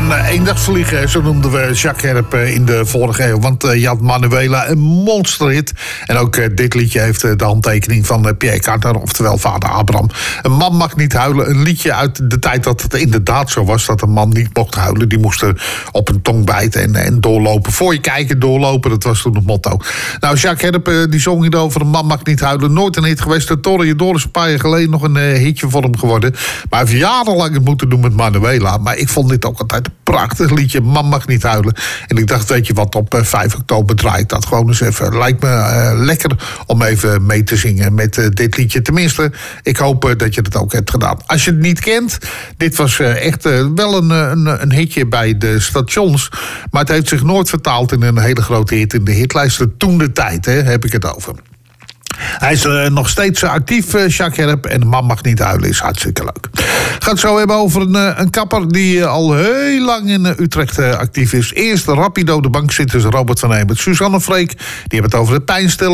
een eendagsvliegen, zo noemden we Jacques Herp in de vorige eeuw. Want je had Manuela, een monsterhit. En ook dit liedje heeft de handtekening van Pierre Cardin, oftewel vader Abraham. Een man mag niet huilen. Een liedje uit de tijd dat het inderdaad zo was dat een man niet mocht huilen. Die moest er op een tong bijten en doorlopen. Voor je kijken, doorlopen, dat was toen het motto. Nou, Jacques Herp die zong hierover. Een man mag niet huilen. Nooit een hit geweest. De Toreador is een paar jaar geleden nog een hitje voor hem geworden. Maar hij heeft jarenlang het moeten doen met Manuela. Maar ik vond dit ook altijd een prachtig liedje. Man mag niet huilen. En ik dacht, weet je wat, op 5 oktober draai ik dat gewoon eens even. Lijkt me lekker om even mee te zingen met dit liedje. Tenminste, ik hoop dat je het ook hebt gedaan. Als je het niet kent, dit was echt wel een hitje bij de stations. Maar het heeft zich nooit vertaald in een hele grote hit in de hitlijsten. Toen de tijd, heb ik het over. Hij is nog steeds actief, Jacques Herp. En de man mag niet huilen, is hartstikke leuk. Ik ga het zo hebben over een kapper die al heel lang in Utrecht actief is. Eerst Rapido, de bankzitters Robert van Hemert, Suzanne Freek. Die hebben het over de pijnstiller.